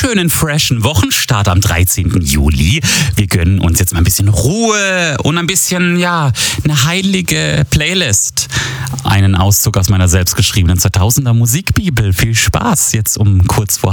wunderschönen, freshen Wochenstart am 13. Juli. Wir gönnen uns jetzt mal ein bisschen Ruhe und ein bisschen, eine heilige Playlist. Einen Auszug aus meiner selbstgeschriebenen 2000er Musikbibel. Viel Spaß jetzt um kurz vor